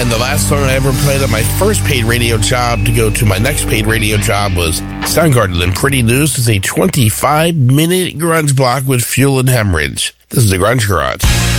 And the last song I ever played on my first paid radio job to go to my next paid radio job was Soundgarden and Pretty News is a 25-minute grunge block with Fuel and Hemorrhage. This is the Grunge Garage.